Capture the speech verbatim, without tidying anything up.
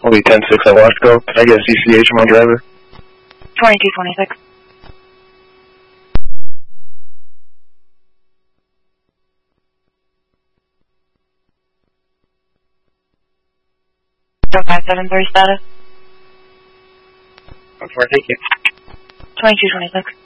Only ten six at Wasco. Can I get a C C H on my driver? twenty-two twenty-six. five seven three status. I'm sorry, thank you. twenty-two twenty-six.